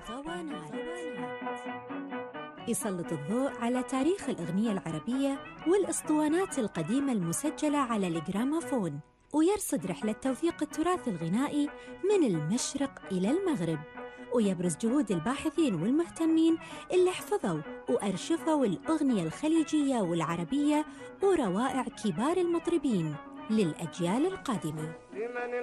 يسلط الضوء على تاريخ الأغنية العربية والأسطوانات القديمة المسجلة على الجراموفون، ويرصد رحلة توثيق التراث الغنائي من المشرق إلى المغرب، ويبرز جهود الباحثين والمهتمين اللي حفظوا وأرشفوا الأغنية الخليجية والعربية وروائع كبار المطربين للأجيال القادمة.